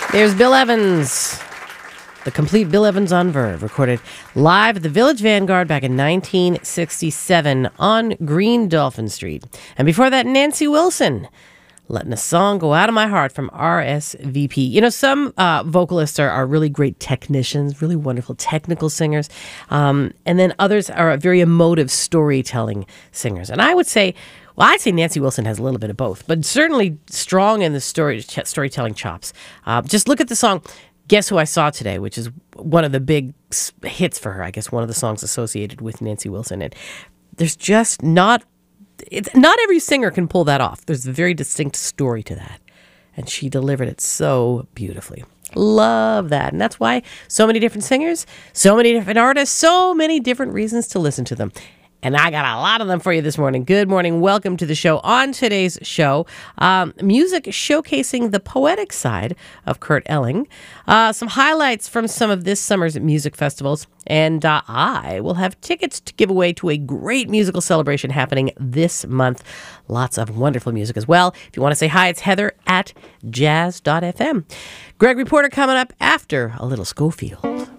There's Bill Evans. The complete Bill Evans on Verve, recorded live at the Village Vanguard back in 1967 on Green Dolphin Street. And before that, Nancy Wilson, letting a song go out of my heart from RSVP. You know, some vocalists are really great technicians, really wonderful technical singers. And then others are very emotive storytelling singers. And I would say, well, I'd say Nancy Wilson has a little bit of both, but certainly strong in the storytelling chops. Just look at the song Guess Who I Saw Today, which is one of the big hits for her, I guess one of the songs associated with Nancy Wilson. And there's just not every singer can pull that off. There's a very distinct story to that. And she delivered it so beautifully. Love that. And that's why so many different singers, so many different artists, so many different reasons to listen to them. And I got a lot of them for you this morning. Good morning. Welcome to the show. On today's show, music showcasing the poetic side of Kurt Elling. Some highlights from some of this summer's music festivals. And I will have tickets to give away to a great musical celebration happening this month. Lots of wonderful music as well. If you want to say hi, it's Heather at jazz.fm. Greg Reporter coming up after a little Schofield.